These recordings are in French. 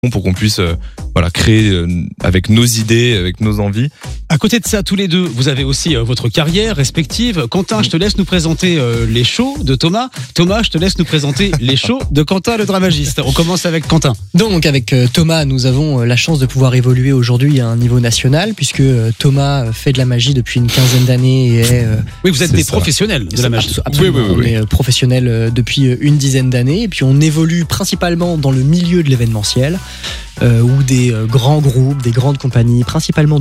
pour qu'on puisse créer avec nos idées, avec nos envies. À côté de ça, tous les deux, vous avez aussi votre carrière respective. Quentin, je te laisse nous présenter les shows de Thomas. Thomas, je te laisse nous présenter les shows de Quentin le dramagiste. On commence avec Quentin. Donc avec Thomas, nous avons la chance de pouvoir évoluer aujourd'hui à un niveau national, puisque Thomas fait de la magie depuis une quinzaine d'années et est... Oui, vous êtes des professionnels de la magie. Absolument, oui. on est professionnels depuis une dizaine d'années, et puis on évolue principalement dans le milieu de l'événementiel, où des grands groupes, des grandes compagnies, principalement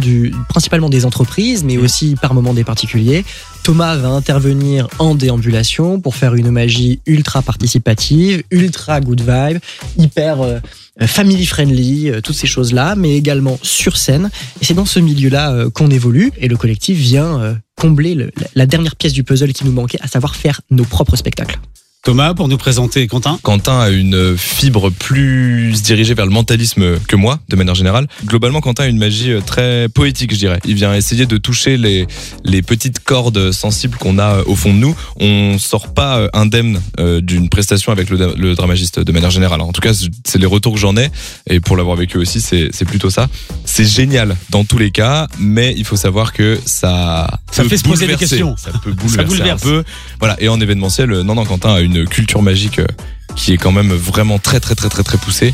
des entreprises, mais aussi par moments des particuliers. Thomas va intervenir en déambulation pour faire une magie ultra participative, ultra good vibe, hyper family friendly, toutes ces choses-là, mais également sur scène. Et c'est dans ce milieu-là qu'on évolue, et le collectif vient combler la dernière pièce du puzzle qui nous manquait, à savoir faire nos propres spectacles. Thomas, pour nous présenter Quentin. Quentin a une fibre plus dirigée vers le mentalisme que moi, de manière générale. Globalement, Quentin a une magie très poétique, je dirais. Il vient essayer de toucher les petites cordes sensibles qu'on a au fond de nous. On sort pas indemne d'une prestation avec le dramagiste, de manière générale. En tout cas, c'est les retours que j'en ai. Et pour l'avoir vécu aussi, c'est plutôt ça. C'est génial dans tous les cas, mais il faut savoir que ça fait se poser des questions. Ça peut bouleverser un peu. Voilà. Et en événementiel, non, Quentin a une culture magique qui est quand même vraiment très poussée.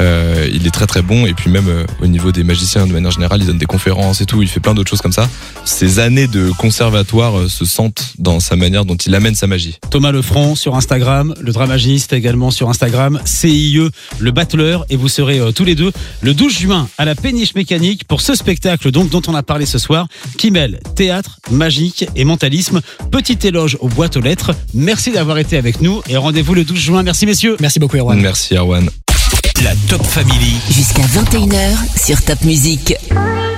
Il est très bon, et puis même au niveau des magiciens de manière générale, il donne des conférences et tout, il fait plein d'autres choses comme ça. Ces années de conservatoire se sentent dans sa manière dont il amène sa magie. Thomas Lefranc sur Instagram, le dramagiste également sur Instagram, CIE, le battleur, et vous serez tous les deux le 12 juin à la Péniche Mécanique pour ce spectacle donc dont on a parlé ce soir, qui mêle théâtre, magique et mentalisme. Petit éloge aux boîtes aux lettres. Merci d'avoir été avec nous et rendez-vous le 12 juin. Merci messieurs. Merci beaucoup Erwan. Merci Erwan. La Top Family. Jusqu'à 21h sur Top Music.